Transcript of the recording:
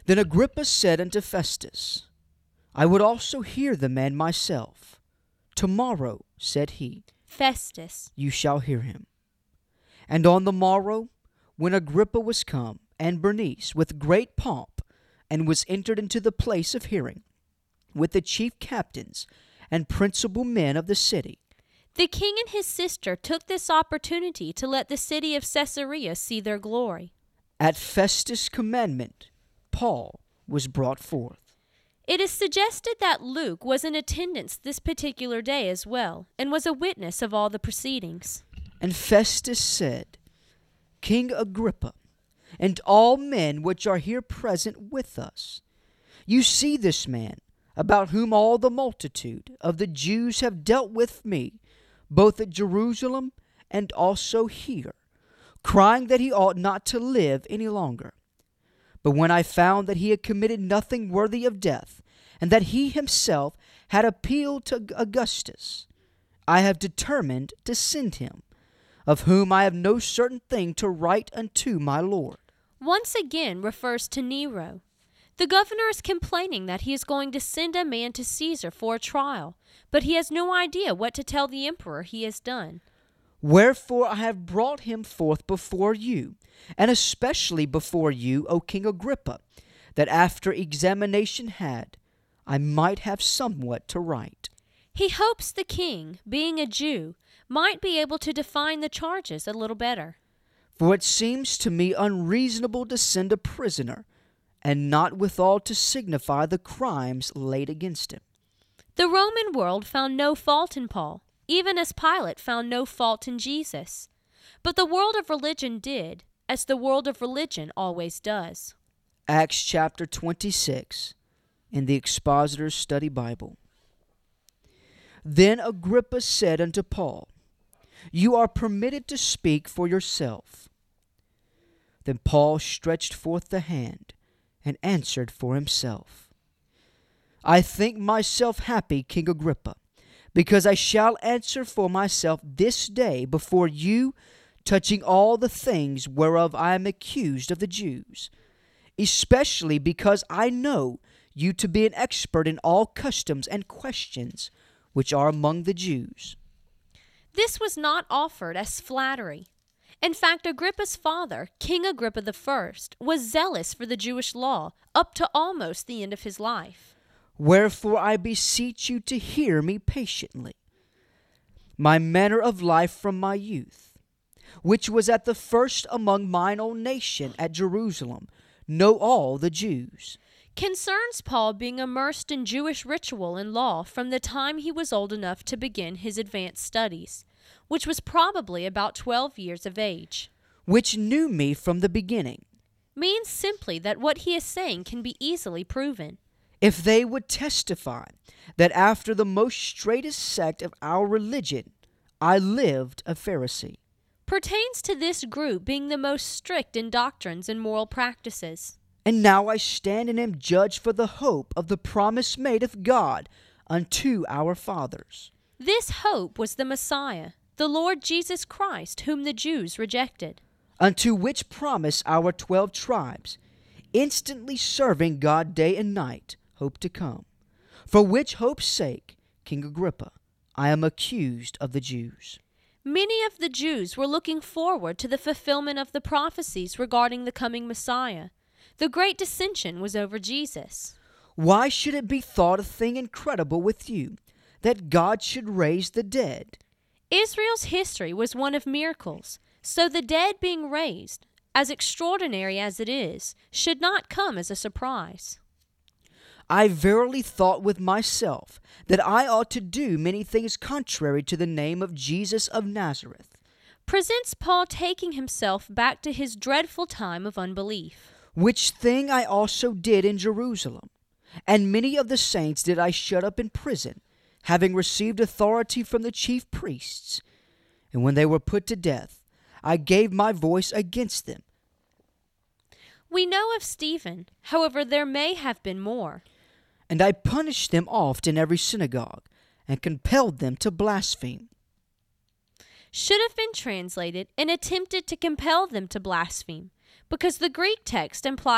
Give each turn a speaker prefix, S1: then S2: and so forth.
S1: Then Agrippa said unto Festus, I would also hear the man myself. Tomorrow, said he,
S2: Festus.
S1: you shall hear him. And on the morrow, when Agrippa was come, and Bernice, with great pomp, and was entered into the place of hearing, with the chief captains and principal men of the city,
S2: The king and his sister took this opportunity to let the city of Caesarea see their glory.
S1: at Festus' commandment, Paul was brought forth.
S2: It is suggested that Luke was in attendance this particular day as well, and was a witness of all the proceedings.
S1: And Festus said, King Agrippa, and all men which are here present with us, you see this man, about whom all the multitude of the Jews have dealt with me, both at Jerusalem and also here, crying that he ought not to live any longer. But when I found that he had committed nothing worthy of death, and that he himself had appealed to Augustus, I have determined to send him, of whom I have no certain thing to write unto my Lord.
S2: Once again refers to Nero. The governor is complaining that he is going to send a man to Caesar for a trial, but he has no idea what to tell the emperor he has done.
S1: Wherefore I have brought him forth before you, and especially before you, O King Agrippa, that after examination had, I might have somewhat to write.
S2: He hopes the king, being a Jew, might be able to define the charges a little better.
S1: For it seems to me unreasonable to send a prisoner, and not withal to signify the crimes laid against him.
S2: The Roman world found no fault in Paul, even as Pilate found no fault in Jesus. But the world of religion did, as the world of religion always does.
S1: Acts chapter 26 in the Expositor's Study Bible. Then Agrippa said unto Paul, You are permitted to speak for yourself. Then Paul stretched forth the hand and answered for himself. I think myself happy, King Agrippa, because I shall answer for myself this day before you touching all the things whereof I am accused of the Jews, especially because I know you to be an expert in all customs and questions which are among the Jews.
S2: This was not offered as flattery. In fact, Agrippa's father, King Agrippa I, was zealous for the Jewish law up to almost the end of his life.
S1: Wherefore I beseech you to hear me patiently. My manner of life from my youth, which was at the first among mine own nation at Jerusalem, know all the Jews.
S2: Concerns Paul being immersed in Jewish ritual and law from the time he was old enough to begin his advanced studies, which was probably about 12 years of age.
S1: Which knew me from the beginning.
S2: Means simply that what he is saying can be easily proven.
S1: If they would testify that after the most straightest sect of our religion, I lived a Pharisee.
S2: Pertains to this group being the most strict in doctrines and moral practices.
S1: And now I stand and am judged for the hope of the promise made of God unto our fathers.
S2: This hope was the Messiah, the Lord Jesus Christ, whom the Jews rejected.
S1: Unto which promise our 12 tribes, instantly serving God day and night, hope to come. For which hope's sake, King Agrippa, I am accused of the Jews.
S2: Many of the Jews were looking forward to the fulfillment of the prophecies regarding the coming Messiah. The great dissension was over Jesus.
S1: Why should it be thought a thing incredible with you, that God should raise the dead?
S2: Israel's history was one of miracles, so the dead being raised, as extraordinary as it is, should not come as a surprise.
S1: I verily thought with myself that I ought to do many things contrary to the name of Jesus of Nazareth.
S2: Presents Paul taking himself back to his dreadful time of unbelief.
S1: Which thing I also did in Jerusalem, and many of the saints did I shut up in prison, having received authority from the chief priests. And when they were put to death, I gave my voice against them.
S2: We know of Stephen, however there may have been more.
S1: And I punished them oft in every synagogue, and compelled them to blaspheme.
S2: Should have been translated and attempted to compel them to blaspheme, because the Greek text implies